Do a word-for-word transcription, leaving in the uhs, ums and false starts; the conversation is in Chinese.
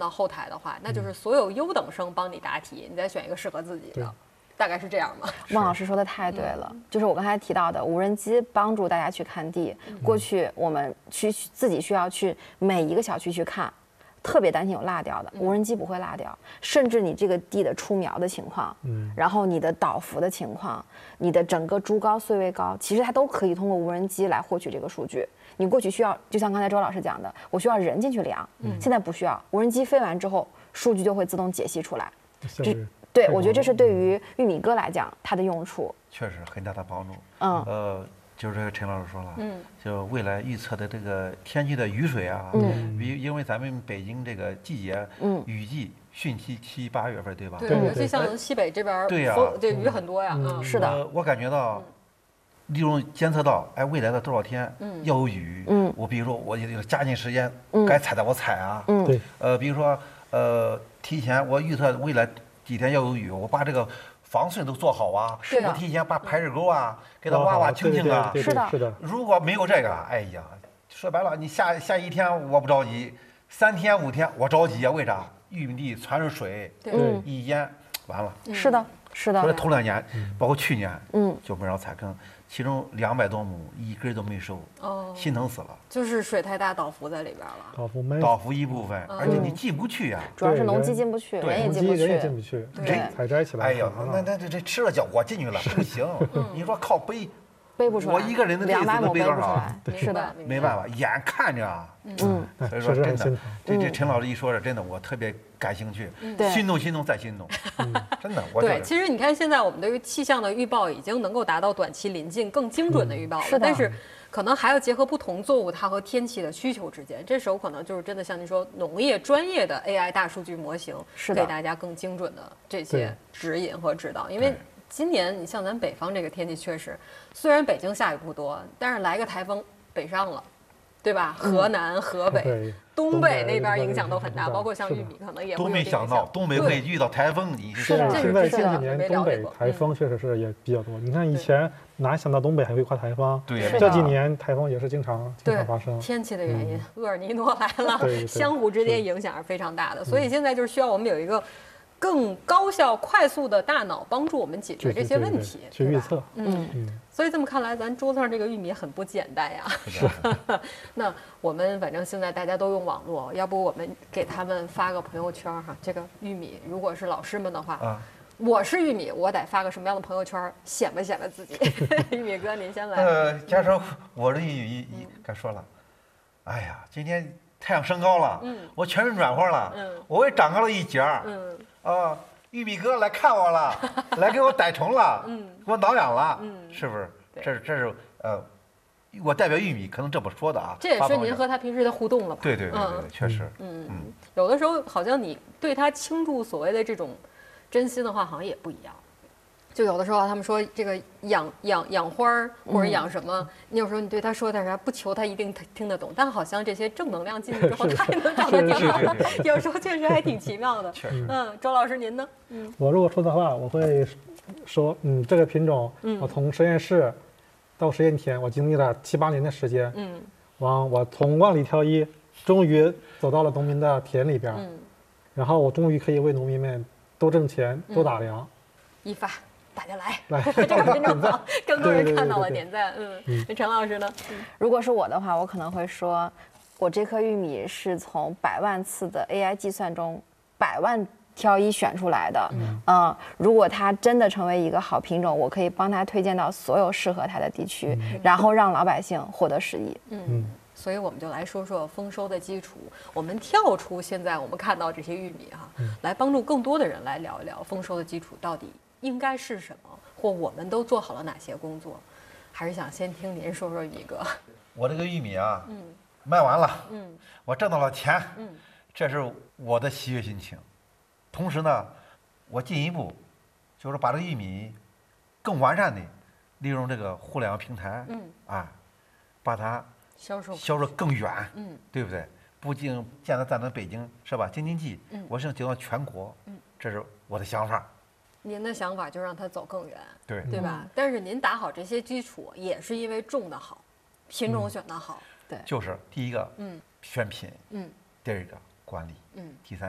到后台的话，那就是所有优等生帮你答题，你再选一个适合自己的，大概是这样吗？ 孟老师说的太对了，嗯、就是我刚才提到的，无人机帮助大家去看地。嗯、过去我们去自己需要去每一个小区去看。特别担心有落掉的，无人机不会落掉，甚至你这个地的出苗的情况，嗯，然后你的倒伏的情况，你的整个株高穗位高，其实它都可以通过无人机来获取这个数据。你过去需要，就像刚才周老师讲的，我需要人进去量，嗯，现在不需要，无人机飞完之后，数据就会自动解析出来。这对，我觉得这是对于玉米哥来讲它的用处， 确实很大的帮助。嗯，呃。就是这个陈老师说了，嗯，就未来预测的这个天气的雨水啊，嗯，因因为咱们北京这个季节，嗯，雨季汛期七八月份，对吧？ 对，尤其像西北这边， 对呀， 对雨很多呀， 嗯，是的。 我感觉到，利用监测到，哎，未来的多少天要有雨，嗯，我比如说我加紧时间，该采的我采啊， 嗯， 对， 呃，比如说呃，提前我预测未来几天要有雨，我把这个。防汛都做好啊！我提前把排水沟啊给它挖挖清清啊！ 是的， 是的。 如果没有这个，哎呀，说白了，你下下一天我不着急，三天五天我着急啊！为啥？玉米地全是水， 对， 一淹完了。 是的，是的。 所以头两年，包括去年，嗯，就没让踩坑，其中两百多亩一根都没收，哦，心疼死了。 就是水太大，倒伏在里边了。 倒伏没。 倒伏一部分，而且你进不去呀。 主要是农机进不去，人也进不去。 人也进不去， 对， 采摘起来。 哎呀，那那这这吃了脚，我进去了不行。你说靠背， 背不出来。 我一个人的累子能背多少？ 是的， 没办法，眼看着啊。 嗯， 所以说真的，这这陈老师一说这真的，我特别感兴趣，心动心动再心动，真的。 对，其实你看现在我们对于气象的预报已经能够达到短期临近、更精准的预报了，但是可能还要结合不同作物它和天气的需求之间，这时候可能就是真的像您说，农业专业的 A I 大数据模型给大家更精准的这些指引和指导，因为。今年你像咱北方这个天气，确实，虽然北京下雨不多，但是来个台风北上了，对吧？河南、河北、东北那边影响都很大，包括像玉米可能也会有都没想到东北会遇到台风，你是现在近几年东北台风确实是也比较多。你看以前哪想到东北还会刮台风？ 对， 这几年台风也是经常经常发生。 天气的原因，厄尔尼诺来了，相互之间影响是非常大的，所以现在就是需要我们有一个。更高效、快速的大脑帮助我们解决这些问题， 去预测。 嗯嗯。所以这么看来，咱桌子上这个玉米很不简单呀。是。那我们反正现在大家都用网络，要不我们给他们发个朋友圈哈？这个玉米，如果是老师们的话，啊，我是玉米，我得发个什么样的朋友圈，显摆显摆自己？玉米哥，您先来。 呃，假如我这玉米，该说了，哎呀，今天太阳升高了，嗯，我全身软和了，嗯，我也长高了一截儿，嗯。啊，玉米哥来看我了，来给我逮虫了，嗯，给我挠痒了，嗯，是不是？这是这是呃，我代表玉米，可能这么说的啊。 这也是您和他平时的互动了吧？ 对对对对，确实。 嗯嗯，有的时候好像你对他倾注所谓的这种真心的话，好像也不一样。就有的时候他们说这个养养养花儿或者养什么，你有时候你对他说点啥，不求他一定听得懂，但好像这些正能量进去之后，他也能长得挺好的。有时候确实还挺奇妙的。嗯，周老师您呢？嗯， 我如果说的话，我会说，嗯，这个品种，我从实验室到实验田，我经历了七八年的时间，嗯，往我从万里挑一，终于走到了农民的田里边，嗯，然后我终于可以为农民们多挣钱、多打粮。 一发。大家来，来这个品种好，更多人看到了，点赞。嗯，陈老师呢？ 如果是我的话，我可能会说，我这颗玉米是从百万次的 A I 计算中百万挑一选出来的。嗯，嗯，如果它真的成为一个好品种，我可以帮它推荐到所有适合它的地区，嗯、然后让老百姓获得适益。 嗯。嗯，所以我们就来说说丰收的基础。我们跳出现在我们看到这些玉米哈，嗯、来帮助更多的人来聊一聊丰收的基础到底应该是什么，或我们都做好了哪些工作？还是想先听您说说玉米哥。 我这个玉米啊，嗯，卖完了，嗯，我挣到了钱，嗯，这是我的喜悦心情。同时呢，我进一步就是把这个玉米更完善的利用这个互联网平台，嗯，啊，把它销售销售更远，嗯，对不对？不仅现在在咱北京是吧？京津冀，嗯，我想走到全国，嗯，这是我的想法。 您的想法就让它走更远， 对对吧？嗯、但是您打好这些基础，也是因为种的好，品种选的好， 对， 就是第一个，嗯，选品，嗯，第二个管理，嗯，第三。